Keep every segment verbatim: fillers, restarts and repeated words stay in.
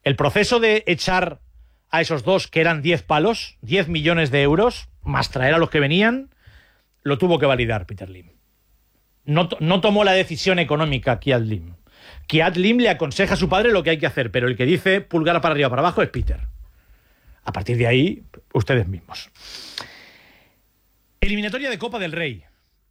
El proceso de echar a esos dos, que eran diez palos, diez millones de euros, más traer a los que venían, lo tuvo que validar Peter Lim. No, no tomó la decisión económica Kiat Lim. Kiat Lim le aconseja a su padre lo que hay que hacer, pero el que dice pulgar para arriba o para abajo es Peter. A partir de ahí, ustedes mismos. Eliminatoria de Copa del Rey.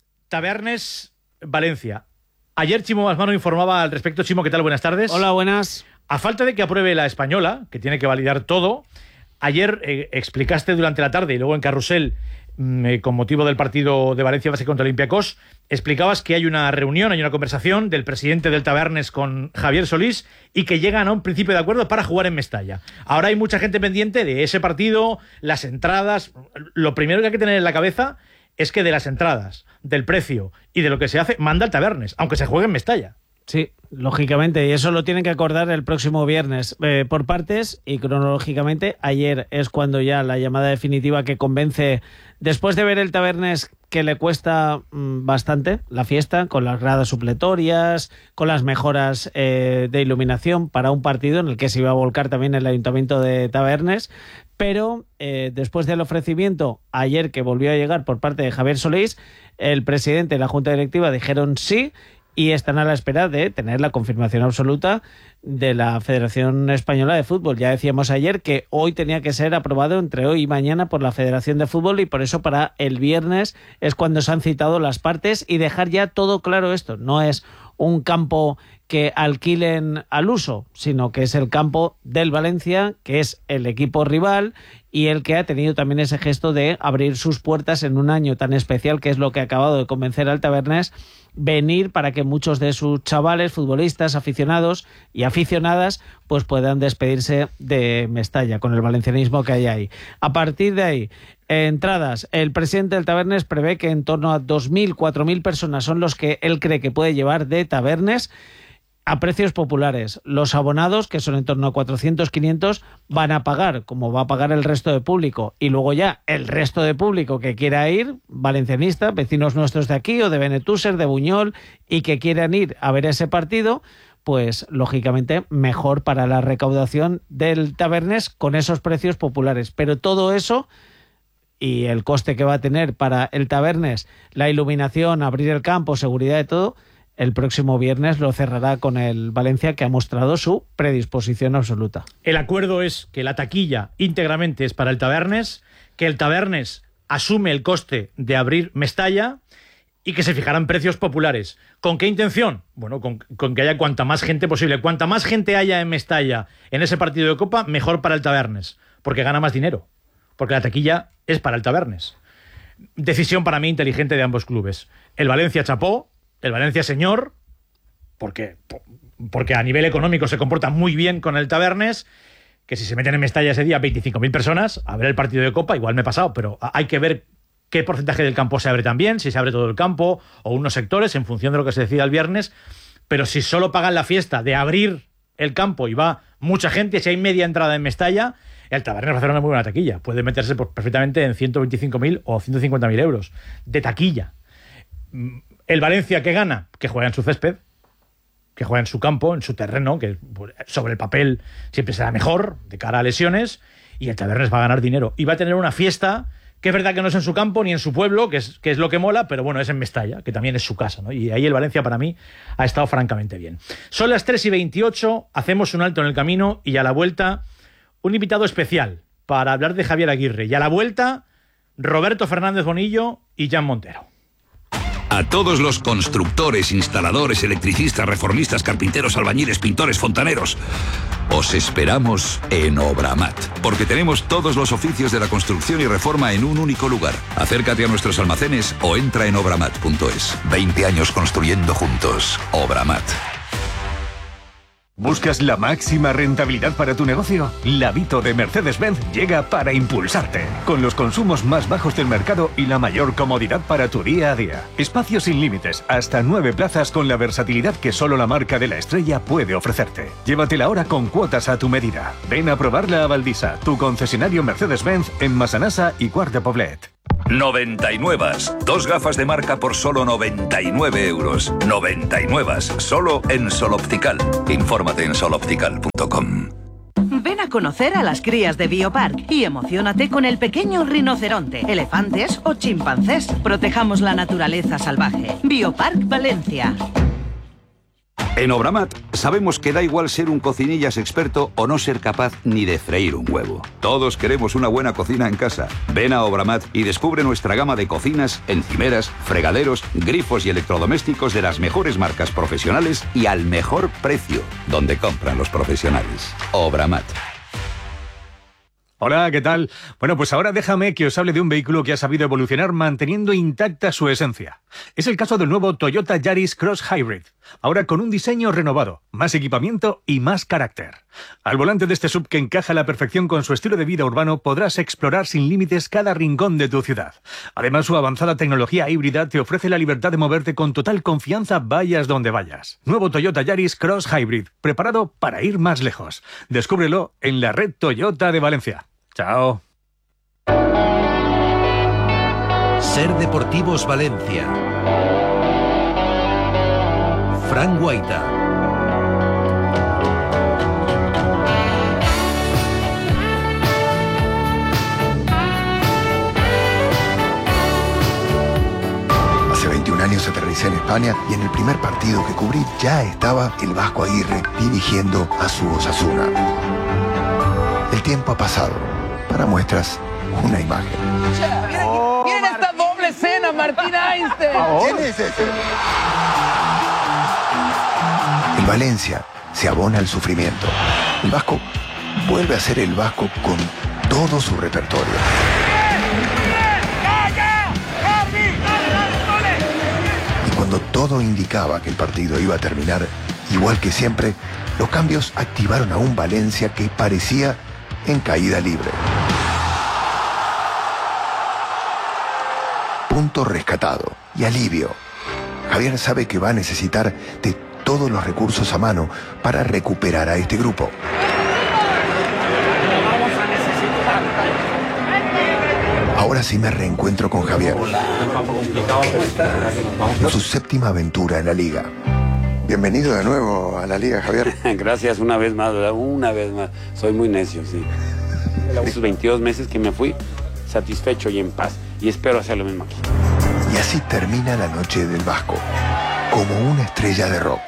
Tabernes, Valencia. Ayer Chimo Basmano informaba al respecto. Chimo, ¿qué tal? Buenas tardes. Hola, buenas. A falta de que apruebe la española, que tiene que validar todo, ayer eh, explicaste durante la tarde y luego en Carrusel, eh, con motivo del partido de Valencia Basket contra Olympiacos, explicabas que hay una reunión, hay una conversación del presidente del Tabernes con Javier Solís y que llegan a un principio de acuerdo para jugar en Mestalla. Ahora hay mucha gente pendiente de ese partido, las entradas. Lo primero que hay que tener en la cabeza es que de las entradas, del precio y de lo que se hace, manda el Tabernes, aunque se juegue en Mestalla. Sí, lógicamente, y eso lo tienen que acordar el próximo viernes eh, por partes, y cronológicamente ayer es cuando ya la llamada definitiva que convence, después de ver el Tabernes que le cuesta mmm, bastante la fiesta, con las gradas supletorias, con las mejoras eh, de iluminación para un partido en el que se iba a volcar también el Ayuntamiento de Tabernes, pero eh, después del ofrecimiento ayer que volvió a llegar por parte de Javier Solís, el presidente y la Junta Directiva dijeron sí, y están a la espera de tener la confirmación absoluta de la Federación Española de Fútbol. Ya decíamos ayer que hoy tenía que ser aprobado entre hoy y mañana por la Federación de Fútbol, y por eso para el viernes es cuando se han citado las partes, y dejar ya todo claro esto. No es un campo que alquilen al uso, sino que es el campo del Valencia, que es el equipo rival y el que ha tenido también ese gesto de abrir sus puertas en un año tan especial, que es lo que ha acabado de convencer al Tabernes, venir para que muchos de sus chavales, futbolistas, aficionados y aficionadas pues puedan despedirse de Mestalla con el valencianismo que hay ahí. A partir de ahí, entradas. El presidente del Tabernes prevé que en torno a dos mil, cuatro mil personas son los que él cree que puede llevar de Tabernes a precios populares. Los abonados, que son en torno a cuatrocientos, quinientos, van a pagar como va a pagar el resto de público, y luego ya el resto de público que quiera ir, valencianista, vecinos nuestros de aquí o de Benetúser, de Buñol, y que quieran ir a ver ese partido, pues lógicamente mejor para la recaudación del Tabernes con esos precios populares. Pero todo eso y el coste que va a tener para el Tabernes, la iluminación, abrir el campo, seguridad y todo, el próximo viernes lo cerrará con el Valencia, que ha mostrado su predisposición absoluta. El acuerdo es que la taquilla íntegramente es para el Tabernes, que el Tabernes asume el coste de abrir Mestalla y que se fijarán precios populares. ¿Con qué intención? Bueno, con, con que haya cuanta más gente posible. Cuanta más gente haya en Mestalla en ese partido de Copa, mejor para el Tabernes, porque gana más dinero, porque la taquilla es para el Tabernes. Decisión para mí inteligente de ambos clubes. El Valencia chapó, el Valencia señor, porque, porque a nivel económico se comporta muy bien con el Tabernes, que si se meten en Mestalla ese día veinticinco mil personas a ver el partido de Copa, igual me he pasado, pero hay que ver qué porcentaje del campo se abre también, si se abre todo el campo o unos sectores en función de lo que se decida el viernes. Pero si solo pagan la fiesta de abrir el campo y va mucha gente, si hay media entrada en Mestalla, el Tabernes va a hacer una muy buena taquilla. Puede meterse pues, perfectamente en ciento veinticinco mil o ciento cincuenta mil euros de taquilla. El Valencia, ¿qué gana? Que juega en su césped, que juega en su campo, en su terreno, que sobre el papel siempre será mejor de cara a lesiones, y el Tabernes va a ganar dinero. Y va a tener una fiesta que es verdad que no es en su campo ni en su pueblo, que es, que es lo que mola, pero bueno, es en Mestalla, que también es su casa, ¿no? Y ahí el Valencia para mí ha estado francamente bien. Son las tres y veintiocho, hacemos un alto en el camino y a la vuelta un invitado especial para hablar de Javier Aguirre. Y a la vuelta, Roberto Fernández Bonillo y Jan Montero. A todos los constructores, instaladores, electricistas, reformistas, carpinteros, albañiles, pintores, fontaneros, os esperamos en Obramat, porque tenemos todos los oficios de la construcción y reforma en un único lugar. Acércate a nuestros almacenes o entra en obramat punto es. veinte años construyendo juntos. Obramat. ¿Buscas la máxima rentabilidad para tu negocio? La Vito de Mercedes-Benz llega para impulsarte, con los consumos más bajos del mercado y la mayor comodidad para tu día a día. Espacio sin límites, hasta nueve plazas con la versatilidad que solo la marca de la estrella puede ofrecerte. Llévatela ahora con cuotas a tu medida. Ven a probarla a Valdisa, tu concesionario Mercedes-Benz en Massanassa y Quart de Poblet. noventa y nueve. Dos gafas de marca por solo noventa y nueve euros. noventa y nueve. Solo en Sol Optical. Infórmate en sol optical punto com. conocer a las crías de Biopark y emociónate con el pequeño rinoceronte, elefantes o chimpancés. Protejamos la naturaleza salvaje. Biopark Valencia. En Obramat sabemos que da igual ser un cocinillas experto o no ser capaz ni de freír un huevo. Todos queremos una buena cocina en casa. Ven a Obramat y descubre nuestra gama de cocinas, encimeras, fregaderos, grifos y electrodomésticos de las mejores marcas profesionales y al mejor precio, donde compran los profesionales. Obramat. Hola, ¿qué tal? Bueno, pues ahora déjame que os hable de un vehículo que ha sabido evolucionar manteniendo intacta su esencia. Es el caso del nuevo Toyota Yaris Cross Hybrid, ahora con un diseño renovado, más equipamiento y más carácter. Al volante de este sub que encaja a la perfección con su estilo de vida urbano, podrás explorar sin límites cada rincón de tu ciudad. Además, su avanzada tecnología híbrida te ofrece la libertad de moverte con total confianza vayas donde vayas. Nuevo Toyota Yaris Cross Hybrid, preparado para ir más lejos. Descúbrelo en la red Toyota de Valencia. Chao. Ser Deportivos Valencia. Fran Guaita. Hace veintiún años aterricé en España y en el primer partido que cubrí ya estaba el Vasco Aguirre dirigiendo a su Osasuna. El tiempo ha pasado. Para muestras, una imagen. Miren, oh, miren esta doble escena, Martín Einstein. ¿Quién es ese? El Valencia se abona al sufrimiento. El Vasco vuelve a ser el Vasco con todo su repertorio. Y cuando todo indicaba que el partido iba a terminar igual que siempre, los cambios activaron a un Valencia que parecía en caída libre. Punto rescatado y alivio. Javier sabe que va a necesitar de todos los recursos a mano para recuperar a este grupo. Ahora sí me reencuentro con Javier. En su séptima aventura en la Liga. Bienvenido de nuevo a la Liga, Javier. Gracias una vez más, ¿verdad? Una vez más. Soy muy necio, sí. Esos veintidós meses que me fui, satisfecho y en paz. Y espero hacer lo mismo aquí. Y así termina la noche del Vasco, como una estrella de rock.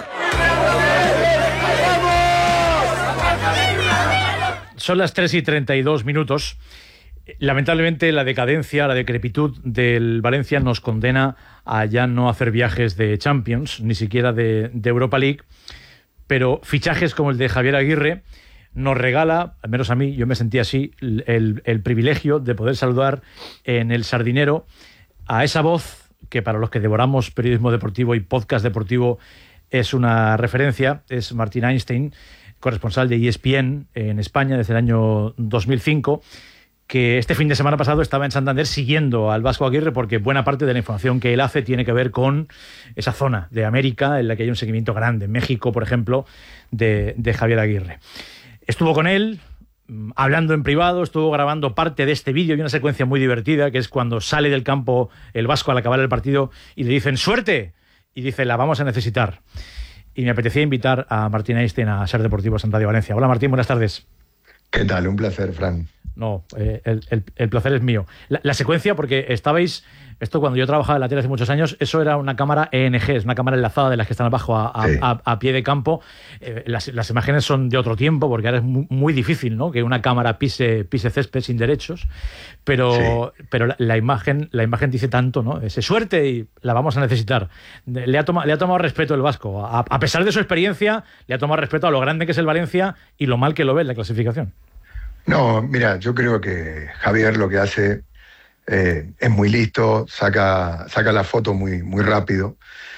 Son las tres y treinta y dos minutos. Lamentablemente la decadencia, la decrepitud del Valencia nos condena a ya no hacer viajes de Champions, ni siquiera de, de Europa League, pero fichajes como el de Javier Aguirre nos regala, al menos a mí, yo me sentí así, el, el privilegio de poder saludar en El Sardinero a esa voz que para los que devoramos periodismo deportivo y podcast deportivo es una referencia, es Martín Einstein, corresponsal de E S P N en España desde el año dos mil cinco, que este fin de semana pasado estaba en Santander siguiendo al Vasco Aguirre porque buena parte de la información que él hace tiene que ver con esa zona de América en la que hay un seguimiento grande. En México, por ejemplo, de, de Javier Aguirre. Estuvo con él hablando en privado, estuvo grabando parte de este vídeo y una secuencia muy divertida que es cuando sale del campo el Vasco al acabar el partido y le dicen ¡suerte! Y dice, la vamos a necesitar. Y me apetecía invitar a Martín Einstein a Ser Deportivos en Radio Valencia. Hola Martín, buenas tardes. ¿Qué tal? Un placer, Fran. No, eh, el, el, el placer es mío. La, la secuencia, porque estabais... Esto cuando yo trabajaba en la tele hace muchos años, eso era una cámara E N G, es una cámara enlazada de las que están abajo a, a, sí. a, a pie de campo. Eh, las, las imágenes son de otro tiempo, porque ahora es muy, muy difícil, ¿no?, que una cámara pise, pise césped sin derechos. Pero, sí. pero la, la, imagen, la imagen dice tanto, ¿no? Ese suerte y la vamos a necesitar. Le ha, toma, le ha tomado respeto el Vasco. A, a pesar de su experiencia, le ha tomado respeto a lo grande que es el Valencia y lo mal que lo ve en la clasificación. No, mira, yo creo que Javier lo que hace eh, es muy listo, saca, saca la foto muy, muy rápido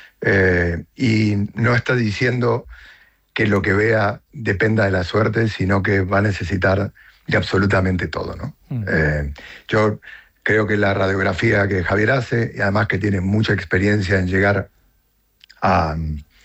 eh, y no está diciendo que lo que vea dependa de la suerte, sino que va a necesitar de absolutamente todo, ¿no? Uh-huh. Eh, yo creo que la radiografía que Javier hace, y además que tiene mucha experiencia en llegar a,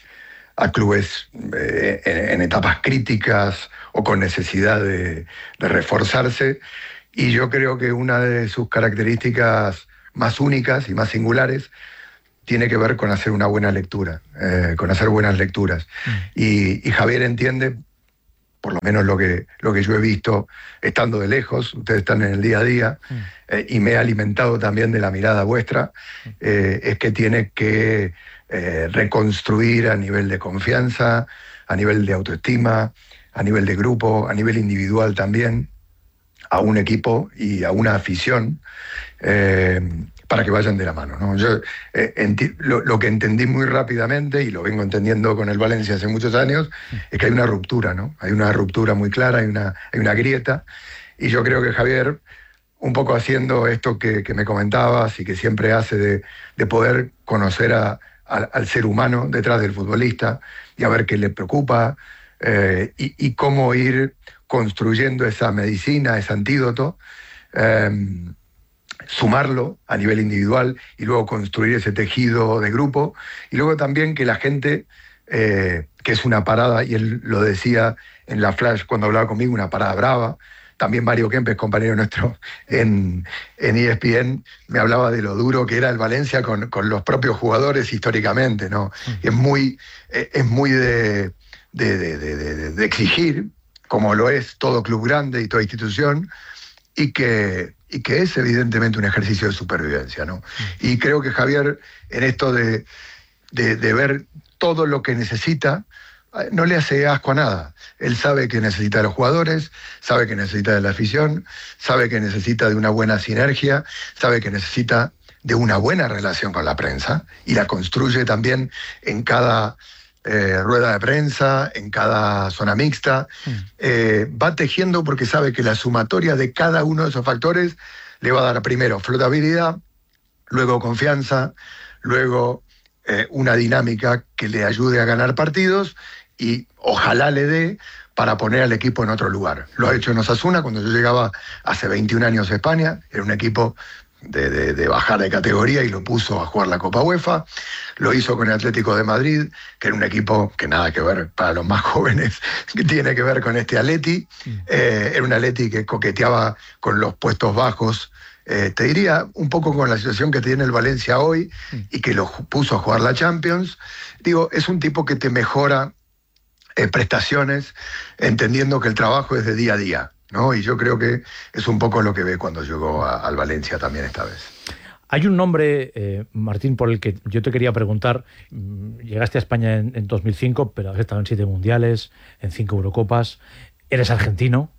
a clubes eh, en, en etapas críticas o con necesidad de, de reforzarse, y yo creo que una de sus características más únicas y más singulares tiene que ver con hacer una buena lectura, eh, con hacer buenas lecturas. Mm. Y, y Javier entiende por lo menos lo que, lo que yo he visto estando de lejos, ustedes están en el día a día, mm. eh, y me he alimentado también de la mirada vuestra, eh, es que tiene que eh, reconstruir a nivel de confianza, a nivel de autoestima, a nivel de grupo, a nivel individual también, a un equipo y a una afición, eh, para que vayan de la mano, ¿no? Yo eh, enti- lo, lo que entendí muy rápidamente, y lo vengo entendiendo con el Valencia hace muchos años, es que hay una ruptura, ¿no? Hay una ruptura muy clara, hay una, hay una grieta, y yo creo que Javier, un poco haciendo esto que, que me comentabas y que siempre hace de, de poder conocer a, a, al ser humano detrás del futbolista y a ver qué le preocupa, eh, y, y cómo ir construyendo esa medicina, ese antídoto, eh, sumarlo a nivel individual y luego construir ese tejido de grupo, y luego también que la gente, eh, que es una parada, y él lo decía en la flash cuando hablaba conmigo, una parada brava. También Mario Kempes, compañero nuestro en, en E S P N, me hablaba de lo duro que era el Valencia con, con los propios jugadores históricamente, ¿no? Y es muy, es muy de, de, de, de, de, de exigir, como lo es todo club grande y toda institución, y que, y que es evidentemente un ejercicio de supervivencia, ¿no? Y creo que Javier, en esto de, de, de ver todo lo que necesita, no le hace asco a nada. Él sabe que necesita de los jugadores, sabe que necesita de la afición, sabe que necesita de una buena sinergia, sabe que necesita de una buena relación con la prensa, y la construye también en cada eh, rueda de prensa, en cada zona mixta. Mm. Eh, va tejiendo porque sabe que la sumatoria de cada uno de esos factores le va a dar primero flotabilidad, luego confianza, luego eh, una dinámica que le ayude a ganar partidos, y ojalá le dé para poner al equipo en otro lugar. Lo ha hecho en Osasuna cuando yo llegaba hace veintiún años a España, era un equipo de, de, de bajar de categoría, y lo puso a jugar la Copa UEFA. Lo hizo con el Atlético de Madrid, que era un equipo que nada que ver para los más jóvenes, que tiene que ver con este Atleti. Eh, era un Atleti que coqueteaba con los puestos bajos, eh, te diría un poco con la situación que tiene el Valencia hoy, y que lo puso a jugar la Champions. Digo, es un tipo que te mejora Eh, prestaciones, entendiendo que el trabajo es de día a día, ¿no? Y yo creo que es un poco lo que ve cuando llegó a, al Valencia también esta vez. Hay un nombre, eh, Martín, por el que yo te quería preguntar. Llegaste a España en, en dos mil cinco, pero has estado en siete mundiales, en cinco Eurocopas, eres argentino,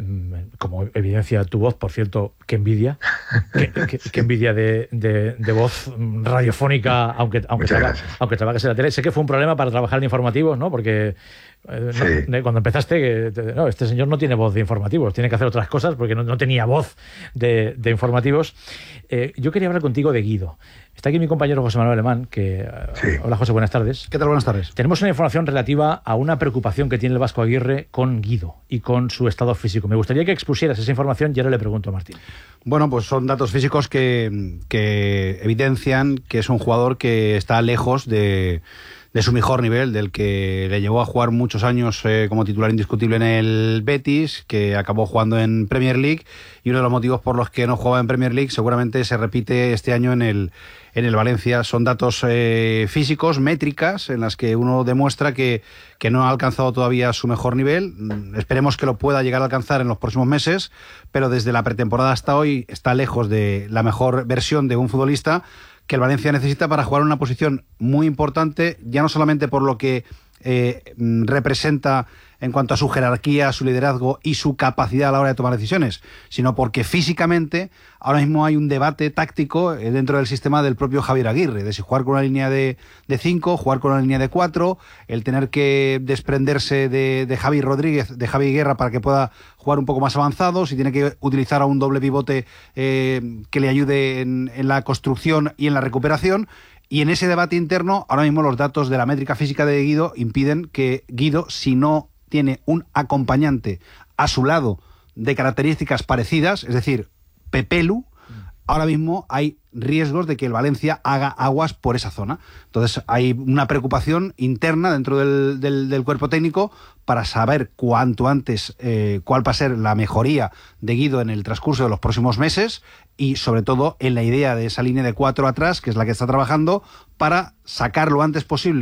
como evidencia tu voz, por cierto, qué envidia, qué, qué, qué envidia de, de, de voz radiofónica, aunque, aunque, traba, aunque trabajes en la tele. Sé que fue un problema para trabajar en informativos, ¿no? Porque eh, sí. no, cuando empezaste, que, no, este señor no tiene voz de informativos, tiene que hacer otras cosas porque no, no tenía voz de, de informativos. Eh, yo quería hablar contigo de Guido. Está aquí mi compañero José Manuel Alemán, que... Sí. Hola, José, buenas tardes. ¿Qué tal? Buenas tardes. Tenemos una información relativa a una preocupación que tiene el Vasco Aguirre con Guido y con su estado físico. Me gustaría que expusieras esa información y ahora le pregunto a Martín. Bueno, pues son datos físicos que, que evidencian que es un jugador que está lejos de... de su mejor nivel, del que le llevó a jugar muchos años eh, como titular indiscutible en el Betis, que acabó jugando en Premier League, y uno de los motivos por los que no jugaba en Premier League seguramente se repite este año en el, en el Valencia. Son datos eh, físicos, métricas, en las que uno demuestra que, que no ha alcanzado todavía su mejor nivel. Esperemos que lo pueda llegar a alcanzar en los próximos meses, pero desde la pretemporada hasta hoy está lejos de la mejor versión de un futbolista que el Valencia necesita para jugar en una posición muy importante, ya no solamente por lo que eh, representa en cuanto a su jerarquía, su liderazgo y su capacidad a la hora de tomar decisiones, sino porque físicamente ahora mismo hay un debate táctico dentro del sistema del propio Javier Aguirre, de si jugar con una línea de, de cinco, jugar con una línea de cuatro, el tener que desprenderse de, de Javi Rodríguez, de Javi Guerra para que pueda jugar un poco más avanzado, si tiene que utilizar a un doble pivote eh, que le ayude en, en la construcción y en la recuperación. Y en ese debate interno, ahora mismo los datos de la métrica física de Guido impiden que Guido, si no tiene un acompañante a su lado de características parecidas, es decir, Pepelu, ahora mismo hay riesgos de que el Valencia haga aguas por esa zona. Entonces hay una preocupación interna dentro del, del, del cuerpo técnico para saber cuanto antes eh, cuál va a ser la mejoría de Guido en el transcurso de los próximos meses, y sobre todo en la idea de esa línea de cuatro atrás, que es la que está trabajando, para sacar lo antes posible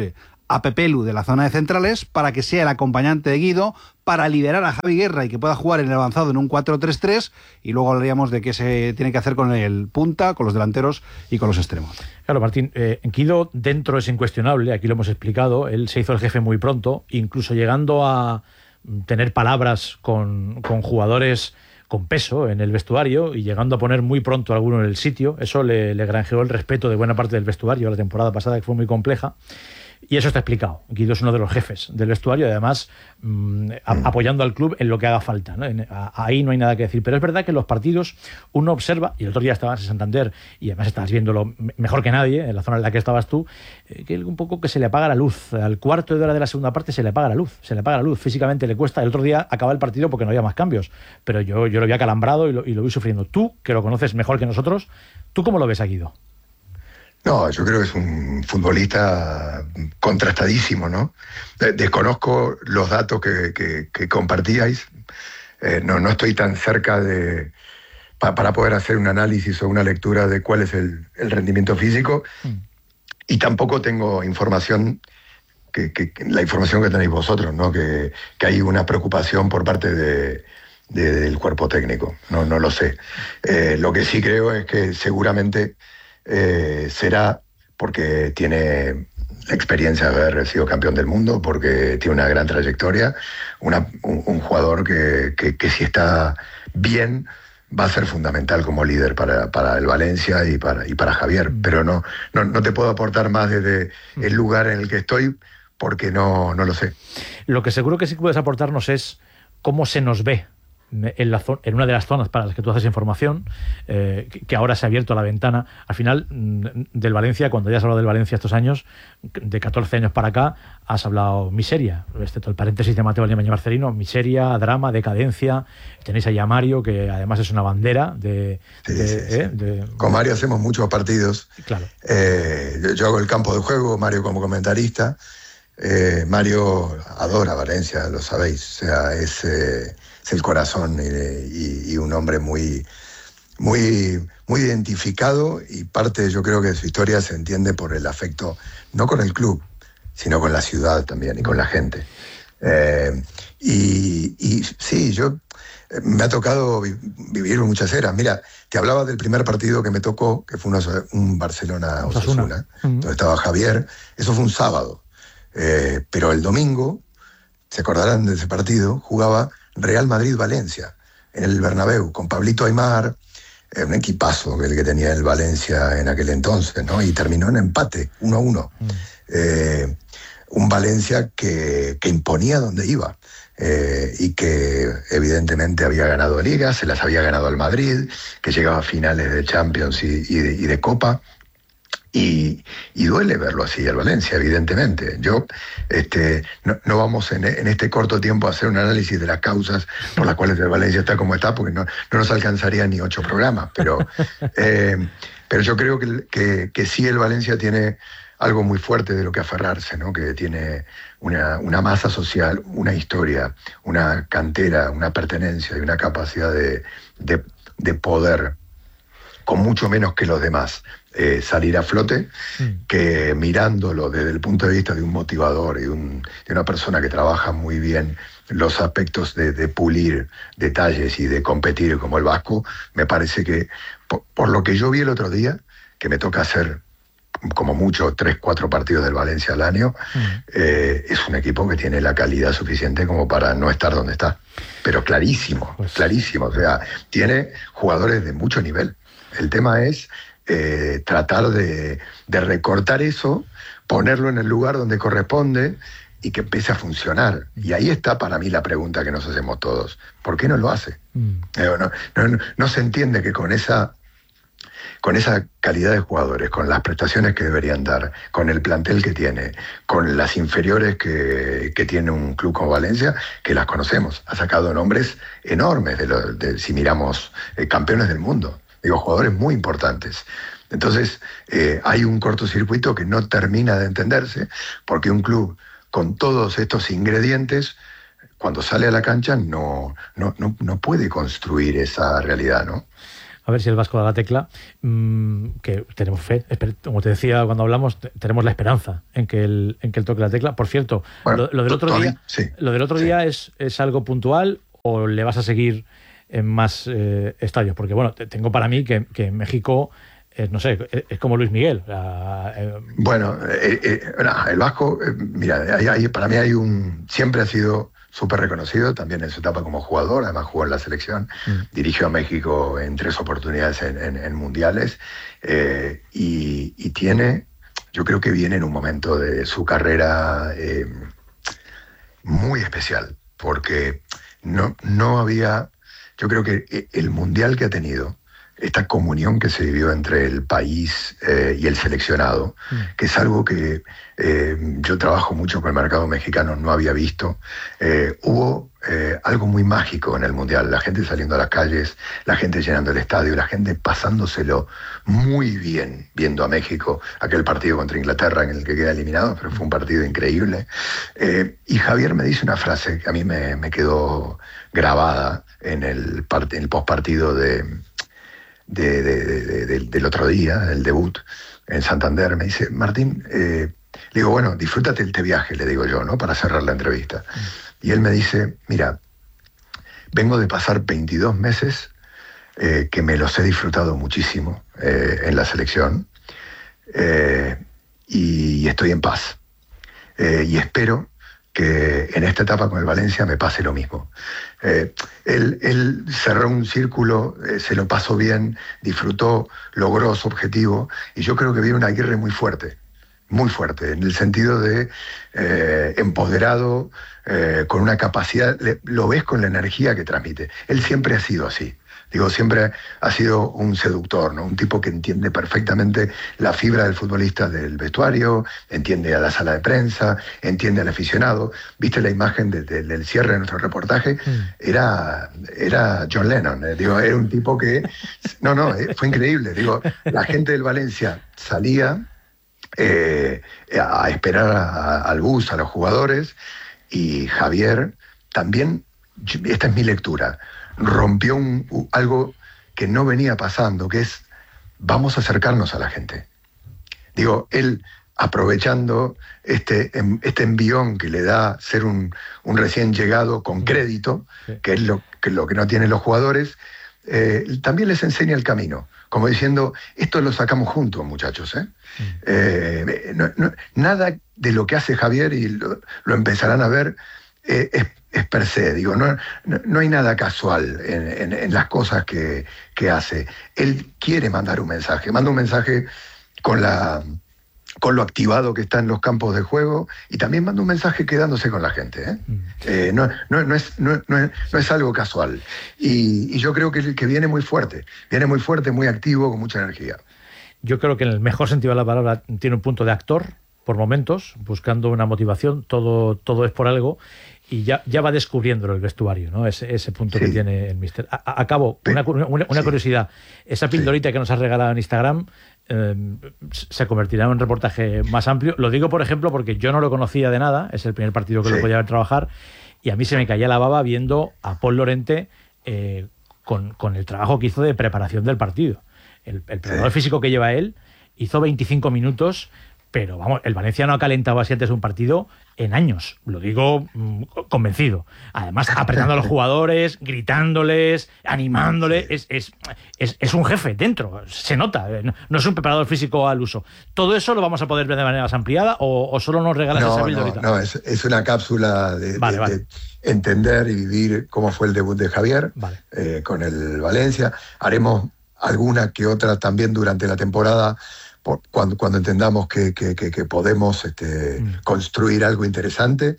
a Pepelu de la zona de centrales para que sea el acompañante de Guido, para liberar a Javi Guerra y que pueda jugar en el avanzado en un cuatro tres tres, y luego hablaríamos de qué se tiene que hacer con el punta, con los delanteros y con los extremos. Claro, Martín, eh, Guido dentro es incuestionable, aquí lo hemos explicado, él se hizo el jefe muy pronto, incluso llegando a tener palabras con, con jugadores con peso en el vestuario y llegando a poner muy pronto a alguno en el sitio. Eso le, le granjeó el respeto de buena parte del vestuario la temporada pasada, que fue muy compleja. Y eso está explicado. Guido es uno de los jefes del vestuario y además mmm, a, apoyando al club en lo que haga falta, ¿no? En, a, ahí no hay nada que decir. Pero es verdad que en los partidos uno observa, y el otro día estabas en Santander y además estabas viéndolo mejor que nadie, en la zona en la que estabas tú, eh, que un poco que se le apaga la luz. Al cuarto de hora de la segunda parte se le apaga la luz. Se le apaga la luz. Físicamente le cuesta. El otro día acaba el partido porque no había más cambios. Pero yo, yo lo vi acalambrado y lo, y lo vi sufriendo. Tú, que lo conoces mejor que nosotros, ¿tú cómo lo ves a Guido? No, yo creo que es un futbolista contrastadísimo, ¿no? Desconozco los datos que, que, que compartíais. Eh, no, no estoy tan cerca de pa, para poder hacer un análisis o una lectura de cuál es el, el rendimiento físico. Mm. Y tampoco tengo información, que, que, que la información que tenéis vosotros, ¿no? Que, que hay una preocupación por parte de, de, del cuerpo técnico. No, no lo sé. Eh, lo que sí creo es que seguramente Eh, será porque tiene la experiencia de haber sido campeón del mundo, porque tiene una gran trayectoria, una, un, un jugador que, que, que si está bien va a ser fundamental como líder para, para el Valencia y para, y para Javier, pero no, no, no te puedo aportar más desde el lugar en el que estoy porque no, no lo sé. Lo que seguro que sí puedes aportarnos es cómo se nos ve En, la zona, en una de las zonas para las que tú haces información, eh, que, que ahora se ha abierto la ventana. Al final, del Valencia, cuando ya has hablado del Valencia estos años, de catorce años para acá, has hablado miseria, excepto el paréntesis de Mateo Valdemar Marcelino, miseria, drama, decadencia. Tenéis ahí a Mario, que además es una bandera de... Sí, de, sí, sí. Eh, de Con Mario hacemos muchos partidos. Claro. Eh, yo, yo hago el campo de juego, Mario como comentarista. Eh, Mario adora Valencia, lo sabéis. O sea, es... Eh, es el corazón y, y, y un hombre muy, muy, muy identificado, y parte, yo creo que de su historia se entiende por el afecto, no con el club, sino con la ciudad también y con la gente. Eh, y, y sí, yo me ha tocado vi, vivir muchas eras. Mira, te hablaba del primer partido que me tocó, que fue una, un Barcelona-Osasuna, uh-huh. donde estaba Javier. Eso fue un sábado. Eh, pero el domingo, se acordarán de ese partido, jugaba Real Madrid-Valencia, en el Bernabéu, con Pablito Aimar, eh, un equipazo el que tenía el Valencia en aquel entonces, ¿no? Y terminó en empate, uno a uno. Mm. Eh, un Valencia que, que imponía donde iba, eh, y que evidentemente había ganado Liga, se las había ganado al Madrid, que llegaba a finales de Champions y, y, de, y de Copa. Y, y duele verlo así al Valencia, evidentemente. Yo, este, no, no vamos en, en este corto tiempo a hacer un análisis de las causas por las cuales el Valencia está como está, porque no, no nos alcanzaría ni ocho programas, pero, eh, pero yo creo que, que, que sí el Valencia tiene algo muy fuerte de lo que aferrarse, ¿no? Que tiene una, una masa social, una historia, una cantera, una pertenencia y una capacidad de, de, de poder, con mucho menos que los demás, eh, salir a flote, mm. que mirándolo desde el punto de vista de un motivador y un, de una persona que trabaja muy bien los aspectos de, de pulir detalles y de competir como el Vasco, me parece que, por, por lo que yo vi el otro día, que me toca hacer como mucho tres, cuatro partidos del Valencia al año, mm. eh, es un equipo que tiene la calidad suficiente como para no estar donde está. Pero clarísimo, pues... clarísimo. O sea, tiene jugadores de mucho nivel. El tema es eh, tratar de, de recortar eso, ponerlo en el lugar donde corresponde y que empiece a funcionar. Y ahí está para mí la pregunta que nos hacemos todos. ¿Por qué no lo hace? Mm. Eh, no, no, no, no se entiende que con esa, con esa calidad de jugadores, con las prestaciones que deberían dar, con el plantel que tiene, con las inferiores que, que tiene un club como Valencia, que las conocemos. Ha sacado nombres enormes, de lo, de, si miramos eh, campeones del mundo. Digo, jugadores muy importantes. Entonces, eh, hay un cortocircuito que no termina de entenderse, porque un club con todos estos ingredientes, cuando sale a la cancha, no, no, no, no puede construir esa realidad, ¿no? A ver si el Vasco da la tecla, mmm, que tenemos fe, como te decía cuando hablamos, tenemos la esperanza en que él, en que él toque la tecla. Por cierto, bueno, lo, lo del otro día, sí, lo del otro sí. día es, es algo puntual o le vas a seguir en más eh, estadios, porque bueno, tengo para mí que, que México es, no sé, es, es como Luis Miguel. La, eh... Bueno, eh, eh, el Vasco, eh, mira, hay, hay, para mí hay un, siempre ha sido súper reconocido, también en su etapa como jugador, además jugó en la selección, mm. dirigió a México en tres oportunidades en, en, en mundiales, eh, y, y tiene, yo creo que viene en un momento de su carrera eh, muy especial, porque no, no había... Yo creo que el mundial que ha tenido, esta comunión que se vivió entre el país eh, y el seleccionado, mm. que es algo que eh, yo trabajo mucho con el mercado mexicano, no había visto. Eh, hubo eh, algo muy mágico en el mundial, la gente saliendo a las calles, la gente llenando el estadio, la gente pasándoselo muy bien viendo a México, aquel partido contra Inglaterra en el que queda eliminado, pero fue un partido increíble. Eh, y Javier me dice una frase que a mí me, me quedó grabada en el, part- en el postpartido de... De, de, de, de, del otro día, el debut en Santander, me dice, Martín, eh, le digo, bueno, disfrútate este viaje, le digo yo, ¿no? Para cerrar la entrevista. Mm. Y él me dice, mira, vengo de pasar veintidós meses eh, que me los he disfrutado muchísimo eh, en la selección eh, y, y estoy en paz. Eh, y espero que en esta etapa con el Valencia me pase lo mismo. Eh, él, él cerró un círculo, eh, se lo pasó bien, disfrutó, logró su objetivo, y yo creo que viene una Aguirre muy fuerte, muy fuerte, en el sentido de eh, empoderado, eh, con una capacidad, le, lo ves con la energía que transmite. Él siempre ha sido así. Digo, siempre ha sido un seductor, ¿no? Un tipo que entiende perfectamente la fibra del futbolista del vestuario, entiende a la sala de prensa, entiende al aficionado. ¿Viste la imagen de, de, del cierre de nuestro reportaje? Mm. Era, era John Lennon, ¿eh? Digo, era un tipo que... No, no, fue increíble. Digo, la gente del Valencia salía eh, a esperar a, al bus, a los jugadores, y Javier también, esta es mi lectura, rompió un, un, algo que no venía pasando, que es, vamos a acercarnos a la gente. Digo, él aprovechando este, este envión que le da ser un, un recién llegado con crédito, sí. que es lo que, lo que no tienen los jugadores, eh, también les enseña el camino, como diciendo, esto lo sacamos juntos, muchachos. ¿eh? Mm. Eh, no, no, nada de lo que hace Javier, y lo, lo empezarán a ver, eh, es es per se, digo, no, no, no hay nada casual en, en, en las cosas que, que hace. Él quiere mandar un mensaje, manda un mensaje con, la, con lo activado que está en los campos de juego, y también manda un mensaje quedándose con la gente. ¿eh? Mm. Eh, no, no, no, es, no, no, es, no es algo casual. Y, y yo creo que, que viene muy fuerte, viene muy fuerte, muy activo, con mucha energía. Yo creo que en el mejor sentido de la palabra tiene un punto de actor, por momentos, buscando una motivación, todo, todo es por algo, y ya, ya va descubriéndolo el vestuario, ¿no? Ese, ese punto sí. que tiene el míster. A, acabo, una, una, una sí. curiosidad. Esa pildorita sí. que nos has regalado en Instagram eh, se convertirá en un reportaje más amplio. Lo digo, por ejemplo, porque yo no lo conocía de nada, es el primer partido que sí. lo podía ver trabajar, y a mí se me caía la baba viendo a Paul Lorente eh, con, con el trabajo que hizo de preparación del partido. El, el preparador sí. físico que lleva él hizo veinticinco minutos, pero vamos, el Valencia no ha calentado así antes de un partido en años, lo digo mmm, convencido. Además, apretando a los jugadores, gritándoles, animándoles, es, es, es, es un jefe dentro, se nota, no, no es un preparador físico al uso. ¿Todo eso lo vamos a poder ver de manera más ampliada o, o solo nos regalas no, esa píldora? No, no, es, es una cápsula de, vale, de, vale. de entender y vivir cómo fue el debut de Javier vale. eh, con el Valencia. Haremos alguna que otra también durante la temporada, por, cuando, cuando entendamos que, que, que, que podemos este, mm. construir algo interesante,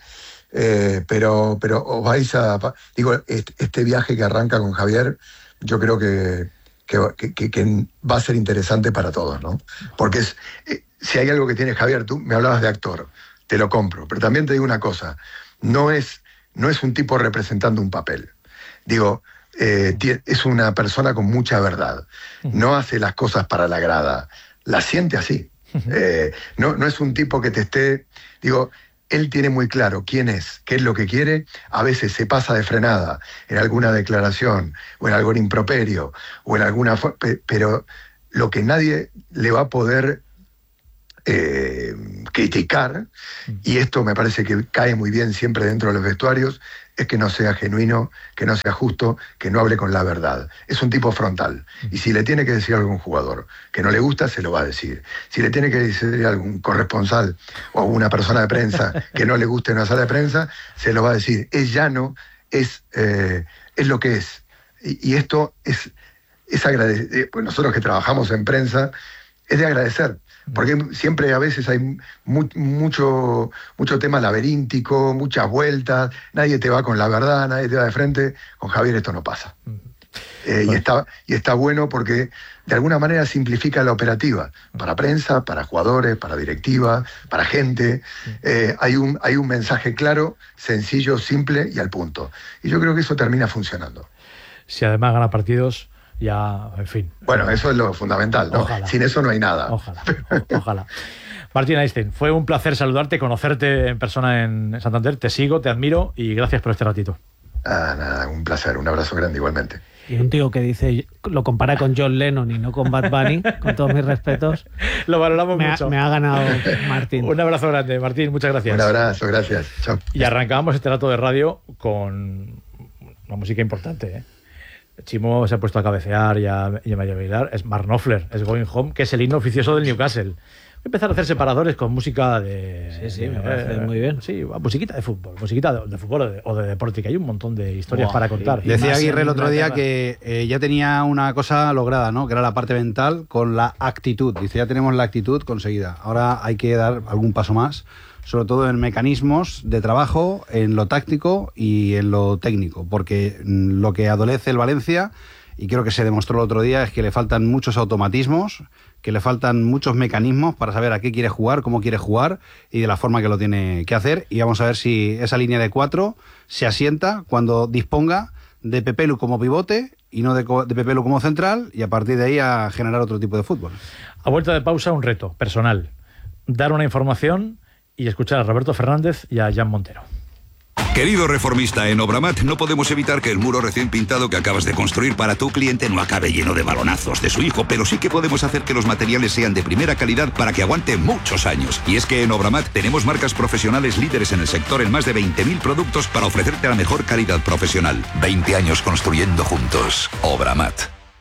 eh, pero, pero os vais a... Digo, este, este viaje que arranca con Javier, yo creo que, que, que, que va a ser interesante para todos, ¿no? Porque es, eh, si hay algo que tiene Javier, tú me hablabas de actor, te lo compro, pero también te digo una cosa, no es, no es un tipo representando un papel. Digo, eh, es una persona con mucha verdad, no hace las cosas para la grada, la siente así. Eh, no, no es un tipo que te esté... Digo, él tiene muy claro quién es, qué es lo que quiere. A veces se pasa de frenada en alguna declaración o en algún improperio o en alguna... Pero lo que nadie le va a poder eh, criticar, y esto me parece que cae muy bien siempre dentro de los vestuarios, es que no sea genuino, que no sea justo, que no hable con la verdad. Es un tipo frontal. Y si le tiene que decir a algún jugador que no le gusta, se lo va a decir. Si le tiene que decir a algún corresponsal o una persona de prensa que no le guste una sala de prensa, se lo va a decir. Es llano, es, eh, es lo que es. Y, y esto es, es agradecer. Pues nosotros que trabajamos en prensa, es de agradecer. Porque siempre a veces hay mu mucho, mucho tema laberíntico, muchas vueltas, nadie te va con la verdad, nadie te va de frente. Con Javier esto no pasa. Eh, y, está, y está bueno porque de alguna manera simplifica la operativa, para prensa, para jugadores, para directiva, para gente. Eh, hay, un, hay un mensaje claro, sencillo, simple y al punto. Y yo creo que eso termina funcionando. Si además gana partidos... Ya, en fin. Bueno, eso es lo fundamental, ¿no? Ojalá. Sin eso no hay nada. Ojalá, ojalá. Martín Einstein, fue un placer saludarte, conocerte en persona en Santander. Te sigo, te admiro y gracias por este ratito. Ah, nada, un placer, un abrazo grande igualmente. Y un tío que dice, lo compara con John Lennon y no con Bad Bunny, con todos mis respetos. Lo valoramos me mucho. Ha, me ha ganado Martín. Un abrazo grande, Martín, muchas gracias. Un abrazo, gracias. Chao. Y arrancábamos este rato de radio con una música importante, ¿eh? Chimo se ha puesto a cabecear y a, y a bailar. Es Mark Knopfler, es Going Home, que es el himno oficioso del Newcastle. Voy a empezar a hacer separadores con música de... Sí, sí, de, me parece eh, muy bien. Sí, musiquita de fútbol, musiquita de, de fútbol o de, o de deporte, que hay un montón de historias wow, para contar. Sí. Decía Aguirre el otro día que eh, ya tenía una cosa lograda, ¿no? Que era la parte mental con la actitud. Dice, ya tenemos la actitud conseguida. Ahora hay que dar algún paso más, sobre todo en mecanismos de trabajo, en lo táctico y en lo técnico, porque lo que adolece el Valencia, y creo que se demostró el otro día, es que le faltan muchos automatismos, que le faltan muchos mecanismos para saber a qué quiere jugar, cómo quiere jugar y de la forma que lo tiene que hacer, y vamos a ver si esa línea de cuatro se asienta cuando disponga de Pepelu como pivote y no de, de Pepelu como central, y a partir de ahí a generar otro tipo de fútbol. A vuelta de pausa, un reto personal: dar una información y escuchar a Roberto Fernández y a Jan Montero. Querido reformista, en Obramat no podemos evitar que el muro recién pintado que acabas de construir para tu cliente no acabe lleno de balonazos de su hijo, pero sí que podemos hacer que los materiales sean de primera calidad para que aguante muchos años. Y es que en Obramat tenemos marcas profesionales líderes en el sector en más de veinte mil productos para ofrecerte la mejor calidad profesional. veinte años construyendo juntos. Obramat.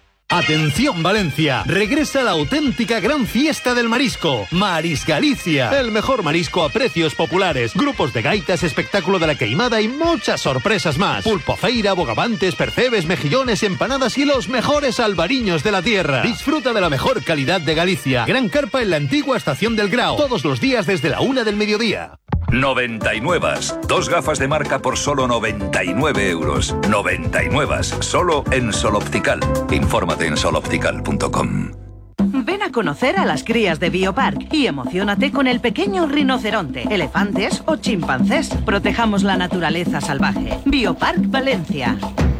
Atención Valencia, regresa la auténtica gran fiesta del marisco, Maris Galicia, el mejor marisco a precios populares, grupos de gaitas, espectáculo de la queimada y muchas sorpresas más. Pulpo feira, bogavantes, percebes, mejillones, empanadas y los mejores albariños de la tierra. Disfruta de la mejor calidad de Galicia. Gran carpa en la antigua estación del Grao, todos los días desde la una del mediodía. noventa y nueve. Dos gafas de marca por solo noventa y nueve euros. noventa y nueve. Solo en Sol Optical. Infórmate en sol optical punto com. Ven a conocer a las crías de Biopark y emociónate con el pequeño rinoceronte, elefantes o chimpancés. Protejamos la naturaleza salvaje. Biopark Valencia.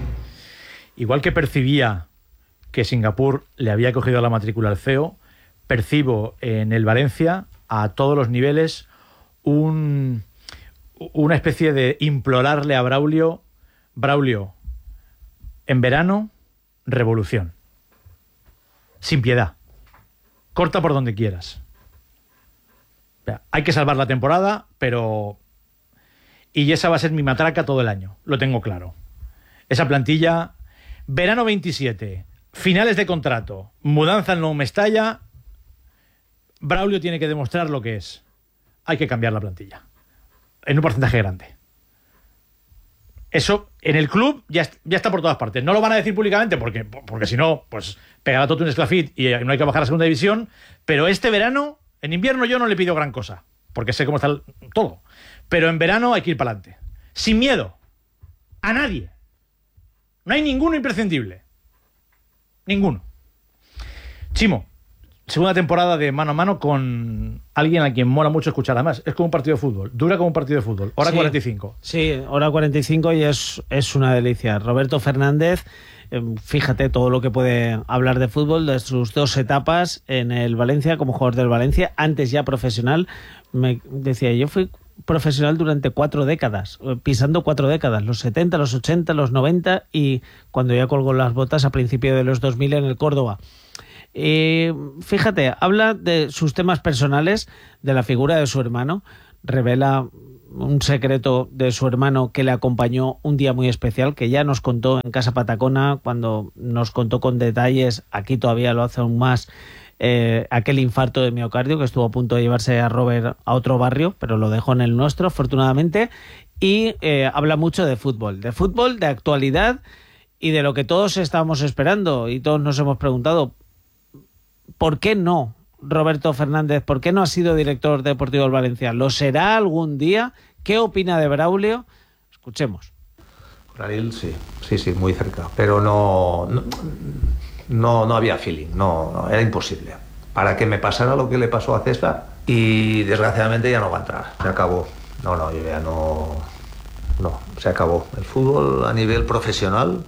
Igual que percibía que Singapur le había cogido la matrícula al C E O, percibo en el Valencia, a todos los niveles, un, una especie de implorarle a Braulio: Braulio, en verano, revolución. Sin piedad. Corta por donde quieras. O sea, hay que salvar la temporada, pero... Y esa va a ser mi matraca todo el año, lo tengo claro. Esa plantilla, verano veintisiete, finales de contrato, mudanza al Nou Mestalla, Braulio tiene que demostrar lo que es. Hay que cambiar la plantilla. En un porcentaje grande. Eso en el club ya, ya está por todas partes. No lo van a decir públicamente porque, porque si no, pues pegará todo un esclafit y no hay que bajar a la segunda división. Pero este verano, en invierno yo no le pido gran cosa, porque sé cómo está el, todo. Pero en verano hay que ir para adelante. Sin miedo. A nadie. No hay ninguno imprescindible. Ninguno. Chimo, segunda temporada de mano a mano con alguien a quien mola mucho escuchar. Además, es como un partido de fútbol. Dura como un partido de fútbol. Hora sí, cuarenta y cinco. Sí, hora cuarenta y cinco y es, es una delicia. Roberto Fernández, eh, fíjate todo lo que puede hablar de fútbol, de sus dos etapas en el Valencia como jugador del Valencia, antes ya profesional. Me decía, yo fui profesional durante cuatro décadas, pisando cuatro décadas, los setenta, los ochenta, los noventa y cuando ya colgó las botas a principios de los dos mil en el Córdoba. Eh, fíjate, habla de sus temas personales, de la figura de su hermano, revela un secreto de su hermano que le acompañó un día muy especial, que ya nos contó en Casa Patacona, cuando nos contó con detalles, aquí todavía lo hace aún más, Eh, aquel infarto de miocardio que estuvo a punto de llevarse a Robert a otro barrio, pero lo dejó en el nuestro, afortunadamente, y eh, habla mucho de fútbol, de fútbol, de actualidad y de lo que todos estábamos esperando y todos nos hemos preguntado, ¿por qué no Roberto Fernández? ¿Por qué no ha sido director deportivo del Valencia? ¿Lo será algún día? ¿Qué opina de Braulio? Escuchemos. Con Ariel sí, sí, sí, muy cerca, pero no... no No, no había feeling, no, no, era imposible. Para que me pasara lo que le pasó a César, y desgraciadamente ya no va a entrar, se acabó. No, no, yo ya no, no, se acabó. El fútbol a nivel profesional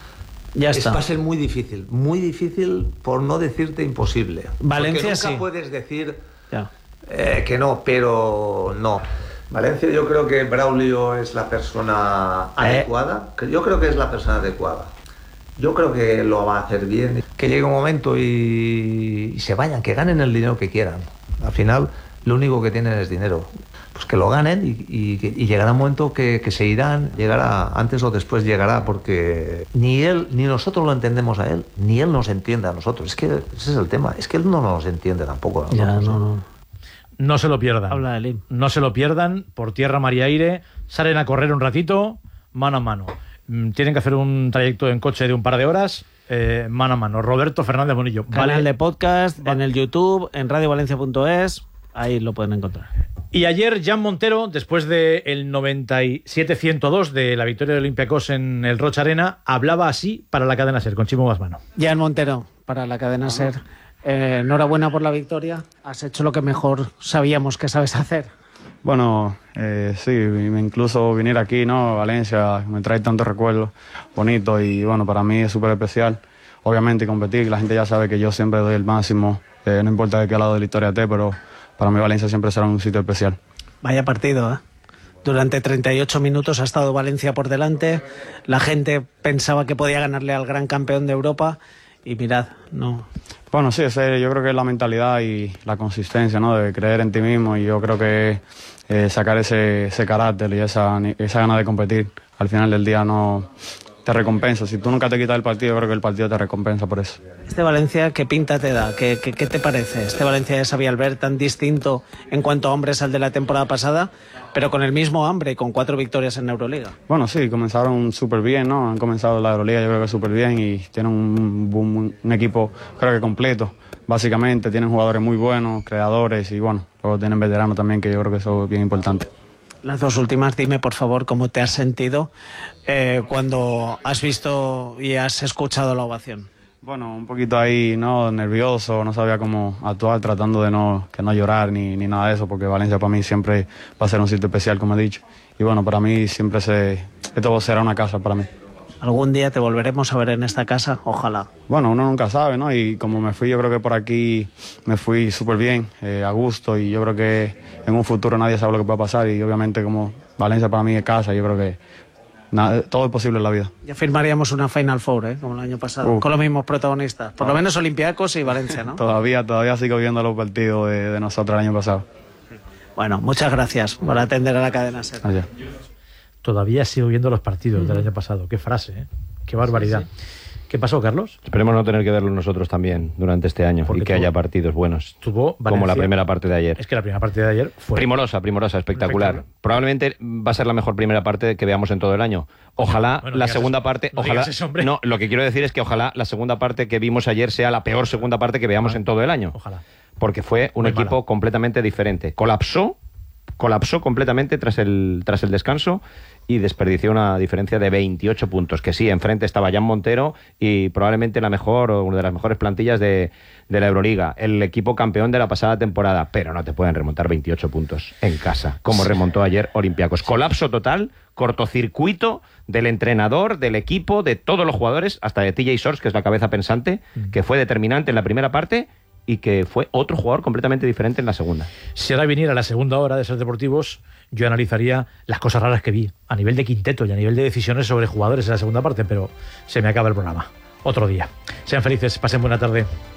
ya está. Es, va a ser muy difícil, muy difícil por no decirte imposible. Valencia Porque nunca sí. puedes decir ya. eh, que no, pero no. Valencia, yo creo que Braulio es la persona adecuada, eh. yo creo que es la persona adecuada. Yo creo que lo va a hacer bien. Que llegue un momento y, y se vayan, que ganen el dinero que quieran. Al final, lo único que tienen es dinero. Pues que lo ganen y, y, y llegará un momento que, que se irán, llegará, antes o después llegará, porque ni él, ni nosotros lo entendemos a él, ni él nos entiende a nosotros. Es que ese es el tema, es que él no nos entiende tampoco a nosotros. Ya, no, no. No se lo pierdan. Habla de Lim. No se lo pierdan, por tierra, mar y aire. Salen a correr un ratito, mano a mano. Tienen que hacer un trayecto en coche de un par de horas, eh, mano a mano. Roberto Fernández Bonillo. Canal vale. de podcast, vale. En el YouTube, en radio valencia punto es, ahí lo pueden encontrar. Y ayer Jan Montero, después del noventa y siete a ciento dos de la victoria de Olympiacos en el Rocha Arena, hablaba así para la cadena SER, con Chimo Basmano. Jan Montero, para la cadena SER. Eh, enhorabuena por la victoria. Has hecho lo que mejor sabíamos que sabes hacer. Bueno, eh, sí, incluso venir aquí, ¿no? Valencia, me trae tantos recuerdos bonitos y bueno, para mí es súper especial. Obviamente competir, la gente ya sabe que yo siempre doy el máximo, eh, no importa de qué lado de la historia esté, pero para mí Valencia siempre será un sitio especial. Vaya partido, ¿eh? Durante treinta y ocho minutos ha estado Valencia por delante, la gente pensaba que podía ganarle al gran campeón de Europa y mirad, no... Bueno, sí, ese, yo creo que es la mentalidad y la consistencia, ¿no? De creer en ti mismo y yo creo que eh, sacar ese, ese carácter y esa, esa gana de competir al final del día no te recompensa. Si tú nunca te quitas el partido, yo creo que el partido te recompensa por eso. Este Valencia, ¿qué pinta te da? ¿Qué, qué, qué te parece? Este Valencia de Xavi Albert tan distinto en cuanto a hombres al de la temporada pasada, pero con el mismo hambre y con cuatro victorias en Euroliga. Bueno, sí, comenzaron súper bien, ¿no? Han comenzado la Euroliga yo creo que súper bien y tienen un, un, un equipo creo que completo. Básicamente tienen jugadores muy buenos, creadores y bueno, luego tienen veteranos también que yo creo que eso es bien importante. Las dos últimas, dime por favor cómo te has sentido eh, cuando has visto y has escuchado la ovación. Bueno, un poquito ahí, ¿no? Nervioso, no sabía cómo actuar, tratando de no, que no llorar ni, ni nada de eso, porque Valencia para mí siempre va a ser un sitio especial, como he dicho. Y bueno, para mí siempre se, esto será una casa para mí. ¿Algún día te volveremos a ver en esta casa? Ojalá. Bueno, uno nunca sabe, ¿no? Y como me fui, yo creo que por aquí me fui súper bien, eh, a gusto, y yo creo que en un futuro nadie sabe lo que puede pasar, y obviamente como Valencia para mí es casa, yo creo que nada, todo es posible en la vida. Ya firmaríamos una Final Four, ¿eh? Como el año pasado, uh. con los mismos protagonistas. Por lo menos Olympiacos y Valencia, ¿no? todavía, todavía sigo viendo los partidos de, de nosotros el año pasado. Bueno, muchas gracias por atender a la cadena SER. Allá. Todavía sigo viendo los partidos mm. del año pasado. Qué frase, ¿eh? Qué barbaridad. Sí, sí. ¿Qué pasó, Carlos? Esperemos no tener que verlo nosotros también durante este año. Porque y que tuvo, haya partidos buenos. Tuvo Valencia, como la primera parte de ayer. Es que la primera parte de ayer fue... Primorosa, primorosa, espectacular. espectacular. Probablemente va a ser la mejor primera parte que veamos en todo el año. Ojalá bueno, la segunda eso, parte... No ojalá eso, No, lo que quiero decir es que ojalá la segunda parte que vimos ayer sea la peor segunda parte que veamos ojalá. en todo el año. Ojalá. Porque fue un Muy equipo mala. completamente diferente. Colapsó, colapsó completamente tras el, tras el descanso y desperdició una diferencia de veintiocho puntos, que sí, enfrente estaba Jan Montero y probablemente la mejor o una de las mejores plantillas de, de la Euroliga, el equipo campeón de la pasada temporada, pero no te pueden remontar veintiocho puntos en casa, como remontó ayer Olympiacos. Colapso total, cortocircuito del entrenador, del equipo, de todos los jugadores, hasta de T J Shorts, que es la cabeza pensante, que fue determinante en la primera parte y que fue otro jugador completamente diferente en la segunda. Si ahora viniera la segunda hora de Ser Deportivos, yo analizaría las cosas raras que vi a nivel de quinteto y a nivel de decisiones sobre jugadores en la segunda parte, pero se me acaba el programa. Otro día. Sean felices, pasen buena tarde.